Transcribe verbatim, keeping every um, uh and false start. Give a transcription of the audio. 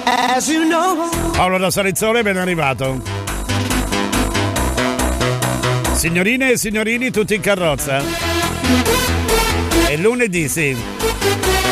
Paolo da Salizzone ben arrivato. Signorine e signorini tutti in carrozza. È lunedì, sì.